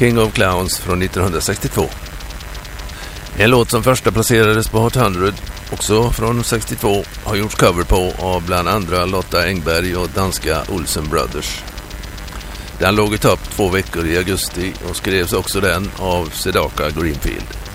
King of Clowns från 1962. En låt som första placerades på Hot 100, också från 62, har gjorts cover på av bland andra Lotta Engberg och danska Olsen Brothers. Den låg i topp 2 veckor i augusti och skrevs också den av Sedaka Greenfield.